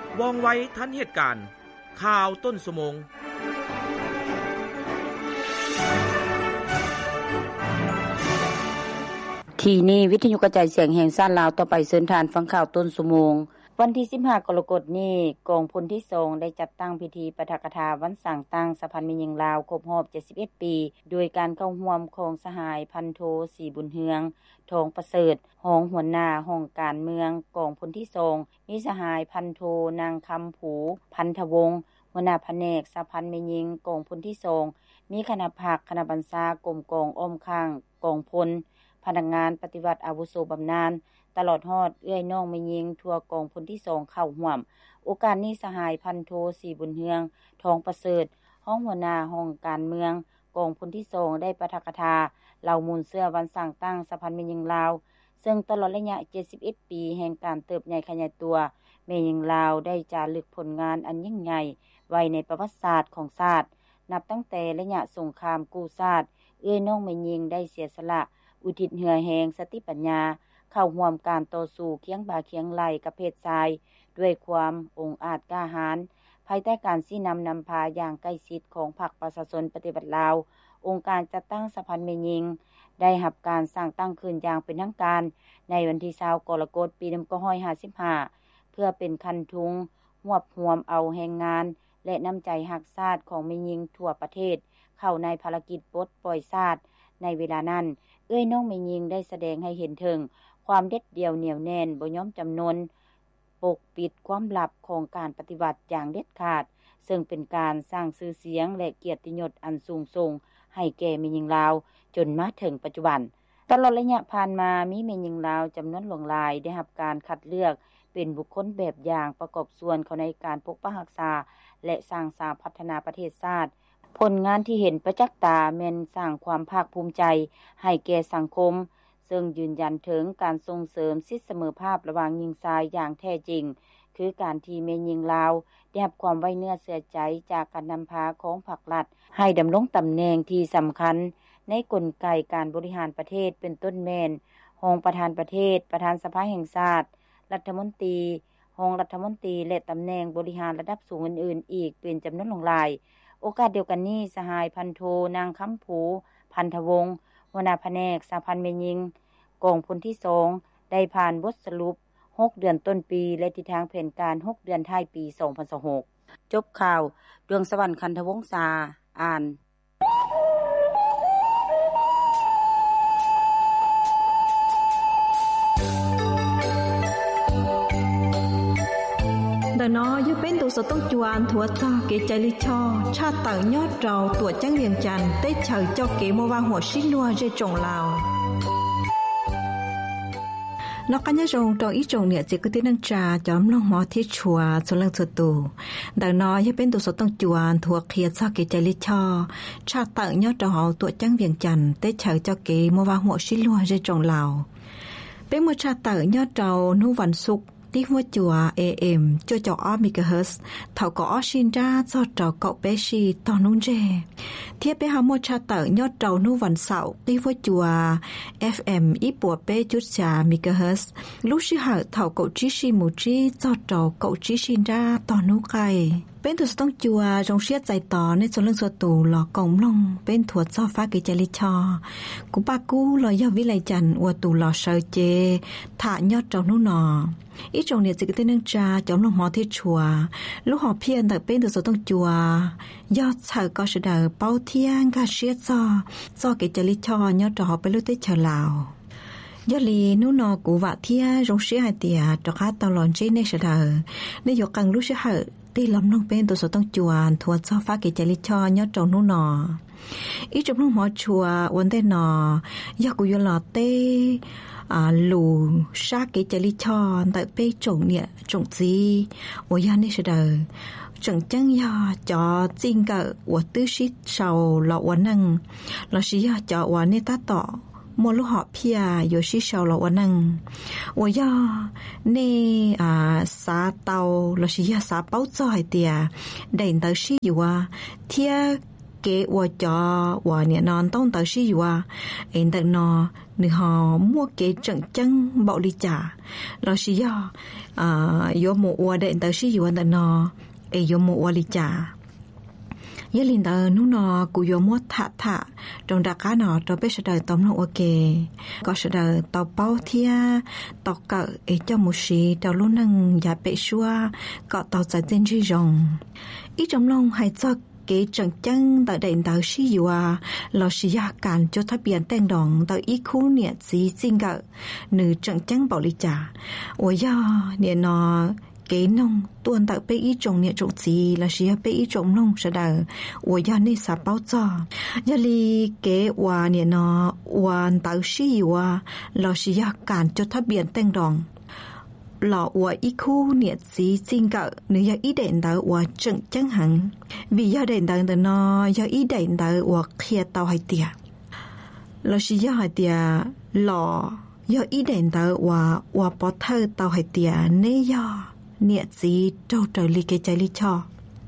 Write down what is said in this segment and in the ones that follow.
ว่องไวทันเหตุการณ์ข่าวต้นชั่วโมงที่นี่วิทยุกระจายเสียงแห่งชาติลาวต่อไปเชิญทานฟังข่าวต้นชั่วโมงวันที่15กรกฎาคมนี้กองพลที่2ได้จัดตั้งพิธีปาฐกถาวันสร้างตั้งสะพานแม่หญิงลาวครบรอบ71ปีโดยการเข้าร่วมของสหายพันโทศรีบุญเฮืองทองประเสริฐรองหัวหน้าห้องการเมืองกองพลที่2มีสหายพันโทนางคำผูพันธวงศ์หัวหน้าแผนกสะพานแม่หญิงกองพลที่2มีคณะภาคคณะบัญชากรมกองอ้อมข้างกองพลพนักงานปฏิบัติอาวุโสบำนาญตลอดฮอดเอื้อยน้องแม่หญิงทั่วกองพลที่2เข้าร่วมโอกาสนี้สหายพันโทศรีบุญเฮืองทองประเสริฐห้องหัวหน้าห้องการเมืองกองพลที่2ได้ปาฐกถาเหล่ามูลเสื้อวันสร้างตั้งสะพานแม่หญิงลาวซึ่งตลอดระยะ71ปีแห่งการเติบใหญ่ขยายตัวแม่หญิงลาวได้จารึกผลงานอันยิ่งใหญ่ไว้ในประวัติศาสตร์ของชาตินับตั้งแต่ระยะสงครามกู้ชาติเอื้อยน้องแม่หญิงได้เสียสละอุทิศเหือแหงสติปัญญาเข้าร่วมการต่อสู้เคียงบ่าเคียงไหลกับเพศชายด้วยความองอาจกล้าหาญภายใต้การชี้นำพาอย่างใกล้ชิดของพรรคประชาชนปฏิบัติลาวองค์การจัดตั้งสะพานแม่หญิงได้รับการสร้างตั้งขึ้นอย่างเป็นทางการในวันที่20กรกฎาคมปี2555เพื่อเป็นคันทุงรวบรวมเอาแรงงานและน้ำใจรักชาติของแม่หญิงทั่วประเทศเข้าในภารกิจปลดปล่อยชาติในเวลานั้นเอ้ยน้องแม่หญิงได้แสดงให้เห็นถึงความเด็ดเดี่ยวเหนียวแน่นบ่ยอมจำนนปกปิดความลับของการปฏิบัติอย่างเด็ดขาดซึ่งเป็นการสร้างชื่อเสียงและเกียรติยศอันสูงส่งให้แก่แม่หญิงลาวจนมาถึงปัจจุบันตลอดระยะผ่านมามีแม่หญิงลาวจำนวนหลวงหลายได้รับการคัดเลือกเป็นบุคคลแบบอย่างประกอบส่วนเขาในการปกป้องรักษาและสร้างสรรค์พัฒนาประเทศชาติผลงานที่เห็นประจักษ์ตาแม่นสร้างความภาคภูมิใจให้แก่สังคมซึ่งยืนยันถึงการส่งเสริมสิทธิเสมอภาพระหว่างหญิงชายอย่างแท้จริงคือการที่แม่หญิงลาวได้รับความไว้เนื้อเชื่อใจจากการนำพาของภาครัฐให้ดำรงตำแหน่งที่สำคัญในกลไกการบริหารประเทศเป็นต้นแม่นรองประธานประเทศประธานสภาแห่งชาติรัฐมนตรีรองรัฐมนตรีและตำแหน่งบริหารระดับสูงอื่นๆอีกเป็นจำนวนหลายโอกาสเดียวกันนี้สหายพันโทนางคำผูพันธวงศ์หัวหน้าแผนกสะพานแม่หญิงกองพลที่2ได้ผ่านบทสรุป6เดือนต้นปีและทิศทางแผนการ6เดือนท้ายปี2026จบข่าวดวงสวรรค์คันธวงศาอ่านแต่น้อยอยู่เป็นตัวสต้องจวนถั่วจอเกใจลิชอชาติต่างยอดเราตัวจังเวียงจันทร์ได้เฉยเจ้าเกมวางหัวชิลัวเจจงลาวนอกกันยะจงตออีจงเนี่ยจิกตินังจาจอมลงหมอที่ชัวสุลังสุตูแต่น้อยอยู่เป็นตัวสต้องจวนถั่วเคียชอเกใจลิชอชาติต่างยอดเราตัวจังเวียงจันทร์ได้เฉยเจ้าเกมวางหัวชิลัวเจจงลาวเป็นมือชาติต่างยอดเรานุวันศุกร์ที่หัวจัว AM จ่อจ่ออเมกะเฮิรตซ์เท่ากับออชินดาจอดจ่อเกาะเปชีตอนนู้นเจเทียบไปหาหมดชาเตอร์ยอดเรานุวันเสาร์ที่หัวจัว FM อีปัวเปจุดจ่าเมกะเฮิรตซ์ลูกชิหะเท่ากับจิชิมูจิจอดจ่อเกาะจิชินดาตอนนู้นไกเป็นตัวต้องจัวจงเชียใจต่อในส่วนเรื่องส่วนตัวหลอกกงลงเป็นถั่วซอฟ้ากิจลิชอกุปากูลอยวิไลจันอวตูหล่อเชอเจถายอดเจ้านู่นออีจงเนี่ยจิกเตนึงจาจอมลงหมอที่ชัวลูกหอเพียนแต่เป็นตัวต้องจัวยอดเชอก็เสดอเป้าเทียงกาเชียซอกิจลิชอยอดจอไปลุติเชลาวยอลีนู่นอกูวะเทียจงเชียให้เตียตอกาตลอดจีเนเสดอนายกกังลูกเชอตีล้ำลงเป็นตัวสต้องจวนทัวซอฟ้ากิจลิชอยอดจงนู่นออีจมลงหมอชัววันเดนอยากุยลอเตลูชากิจลิชอนแต่เป้จงเนี่ยจงจีโอยานิเสดอจังจังยาจอจริงกะวัวตื้อชิดเชาหลอวันนังหลอชิยาจอวันเนตาต่อมลูหอเพียโยชิเชาหลอวันนังโอยาเนสาเตาหลอชิยาสาเป้าจ่อยเตียได้อินเตอร์ชิอยู่ว่าเทีย kế và cho và nhà non tông tới sĩ và em tận nó nữ họ mua kế trận chân bảo lý trả là sĩ do do một và đệ tới sĩ và tận nó em do một và lý trả nhớ linh tờ nó nó cụ do mua thả trong đặc cá nó trong biết sẽ đời tóm nó ok có sẽ đời tàu bao thia tàu cỡ ấy cho một sĩ tàu luôn năng giả bệ xua có tàu giải tên chi rồng ít trong lòng hay cho cái trận chân tại đền tàu sĩ dùa là sĩ gia cản cho tháp biển tên đòn tại ít khu nhiệt gì xin gỡ nữ trận chân bảo lý trả ôi do nhiệt nó cái nông tuần tại bê ý trồng nhiệt trồng gì là sĩ bê ý trồng nông sẽ đỡ ôi do nên sắp bao cho giờ li cái hòa nhiệt nó hoàn tàu sĩ dùa là sĩ gia cản cho tháp biển tên đòn lọ của ít khu nhiệt gì xin gỡ nếu do ý đền tàu của trận chân hẳn vì do đền tàu nó do ý đền tàu của kia tàu hay tiệt là chỉ do hay tiệt lọ do ý đền tàu của bỏ thơ tàu hay tiệt nếu do nhiệt gì trâu trời li cái trái li cho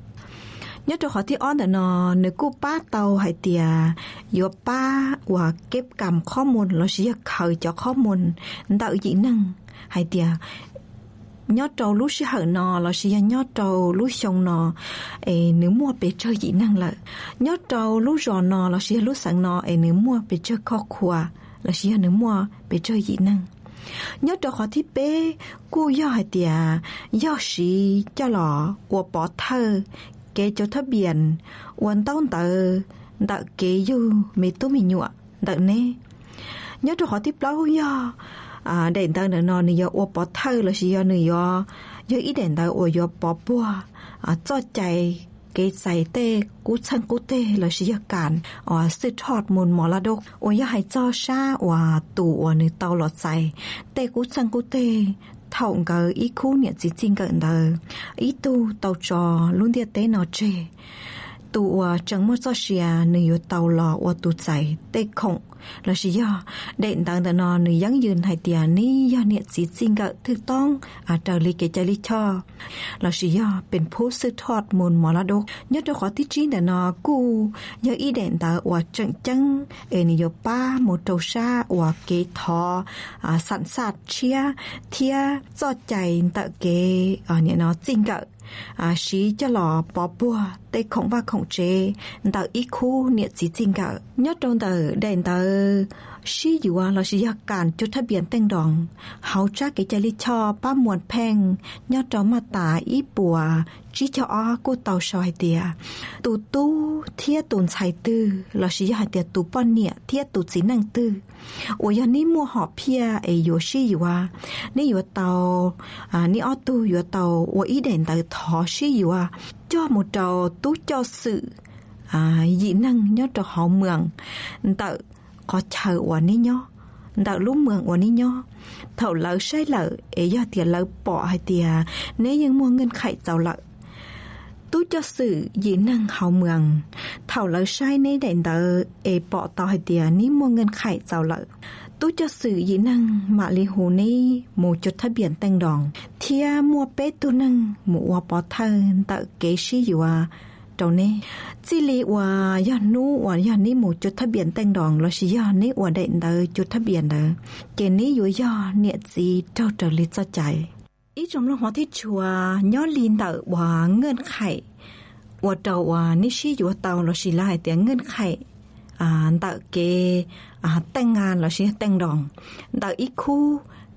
nhớ cho họที่อ้อนแต่นอนึกกูป้าเตาให้เตียอยู่ป้าว่าเก็บกรรมข้อมูลแล้วสิเคยเจาะข้อมูลเตาอีนึงให้เตียnhớ trâu lúc sẽ hở nò là sẽ nhớ trâu lúc xong nò nếu mua bị chơi dị năng là nhớ trâu lúc rò nò là sẽ lúc sáng nò nếu mua bị chơi khó khỏe là sẽ nếu mua bị chơi dị năng nhớ trâu khó thiết bé cô do hay tiệt do sĩ cho lọ của bỏ thơ kế cho thấp biển quan tông tờ đợi kế du mê tú mì nhụa đợi nè nhớ trâu khó thiết lâu do đền tao nó nửa ô bỏ thơ là gì nửa do ý đền tao ô do bỏ bùa cho chạy cái giải tê cú chân cú tê là gì cản sự thoát môn mỏ la đốc ô do hay cho sa tủ nửa tàu lọt giải tê cú chân cú tê thọng cái ý khu nhiệt gì chính cận đời ý tu tàu trò luôn địa tế nó chê tụ chẳng mất cho xìa nửa tàu lọ ô tụ giải tê khổng là gì do đền tàng tờ nọ nửa dángยืน hay tiền ní do nhiệt gì xin gỡ thựcต้องtrở lại cái trái lý cho là gì doเป็นผู้สืบทอดมูลมรดกnhớ cho khó tí trí tờ nọกูdo ý đền tờว่าจังจังนี่ยป้าหมดตัวซาว่าเกทอสันสัตเชียเทียจอดใจตะเกเนี่ยเนาะจริงกะsĩ cho lò bỏ bùa tê khổng và khổng chế tờ ít khu nhiệt gì chính cả nhớ trong tờ đèn tờ sĩ dùa là sĩ gia cản cho tháp biển tên đòn hậu trác cái trái lý cho ba muôn phèn nhớ trong mà tả ít bùa chỉ cho cô tàu soi tìa tụ tu thiết tồn xài tư là sĩ gia tiệt tụ bon nhẹ thiết tụ chỉ năng tư ôi giờ ní mua họ pia ấy yo sĩ dùa ní yo tàu ní ở tu yo tàu ôi ý đèn tờ thọ sĩ dùa cho một trò tú cho sự dị năng nhớ trò họ mường tờ có chờ quả ní nhó đạo lúc mường quả ní nhó thầu lỡ sai lỡ ấy do tiền lỡ bỏ hay tiền nếu như mua ngân khải giàu lỡ tú cho sự dị năng hậu mường thầu lỡ sai nếu đèn tờ ấy bỏ tàu hay tiền nếu mua ngân khải giàu lỡ tú cho sự dị năng mà li hồ ní một chút tháp biển tên đòn thia mua bé tu năng một bỏ thơ tờ kế sĩ dùa đầu nè chỉ li và do nu và do ní một chút tháp biển tên đòn là chỉ do ní và đệm tờ chút tháp biển đó cái ní do nhiệt gì trâu trở li cho chạy ít trong lòng hóa thiết chùa nhớ liên tờ và ngân khải và đầu và ní sĩ dùa tàu là chỉ lại tiếng ngân khải tờ cái tên ngàn là chỉ tên đòn tờ ít khu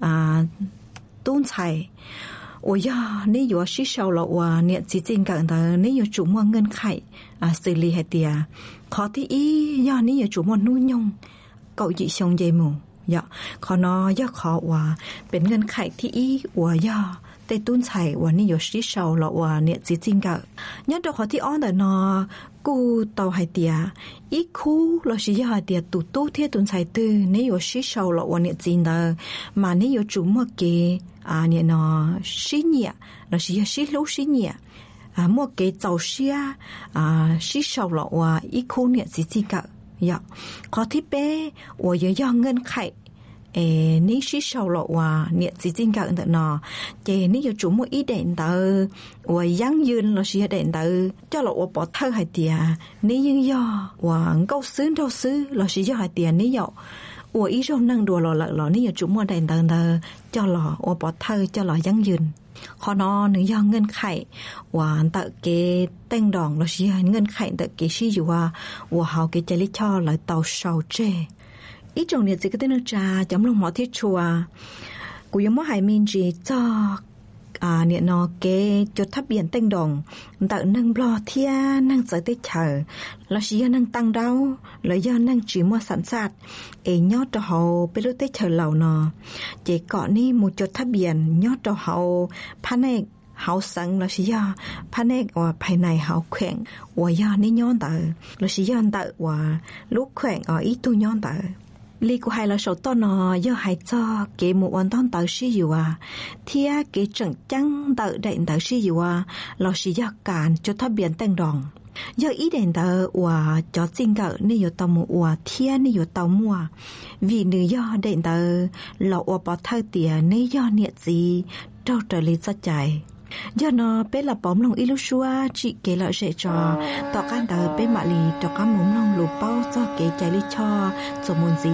tôn chạy ôi giờ nếu như sĩ sau là và nhiệt chỉ chính cả tờ nếu như chủ mua ngân khải xử lý hay tiệt khó thì ý do nếu như chủ mua nuôi nhung cậu chị xong dây mù dạ khó nó do khó vàเป็นเงินไขที่อีว่าย่อแต่ตุ้นใส่ว่านี่อยู่ที่เสาละว่าเนี่ยจริงๆก็ย้อนตัวขอที่อ้อนแต่นอกูเตาไฮเตียอีคู่เราสิย่อเตียตุตู้เทียตุ้นใส่ตื้อนี่อยู่ที่เสาละว่าเนี่ยจริงเด้อมานี่อยู่จุ่มเมื่อกี้เนี่ยนอสิเนี่ยเราสิย่อสิรู้สิเนี่ยเมื่อกี้เจ้าเสียสิเสาละว่าอีคู่เนี่ยจริงๆก็dạ có thiết bé của giờ do ngân khải ní xí sầu lộ và nhiệt chỉ tin cả tự nó chế ní giờ chủ một ý đèn tờ và dáng duyên là xí đèn tờ cho lộ bỏ thơ hai tiền ní nhưng do và câu xứ đâu xứ là xí do hai tiền ní dọ và ý rong năng đùa lọ ní giờ chủ một đèn tờ cho lọ và bỏ thơ cho lọ dáng duyên họ nó nữ do ngân khải và tự cái tên đòn là xí ngân khải tự cái xí dù và họ cái chơi lý cho lại tàu sầu tre ít trong nhiệt gì cái tên nó trà chấm lòng mỏ thiết chùa của giống hải minh chỉ cho nhiệt nó cái chốt tháp biển tên đòn tự nâng bò thia nâng giới tới chờ là chỉ do nâng tăng đau là do nâng chỉ mua sẵn sạt nhót cho họ bên lúc tới chờ lầu nó chỉ có ní một chốt tháp biển nhót cho họ panic họ sẵn là chỉ do panic và phải này họ khỏe và do ní nhón tự là chỉ do tự và lúc khỏe ở ít tu nhón tự lý của hai là số to nó do hai cho cái một hoàn toàn tự sử dụng thì cái trận trắng tự đệm tự sử dụng là sử dụng cản cho tháp biển tên đòn do ý đèn tự và cho xin gỡ nên有tàu mua và thiên nên有tàu mua vì nữ do đèn tự là và bỏ thơ tiền nên do nhiệt gì trâu trở lý cho chạy do nó bé là bóng lòng ilusua chị kể lại sẽ cho tỏ can tờ bé mạ lì cho các mồm lòng lụp bao cho cái chạy lý cho muốn gì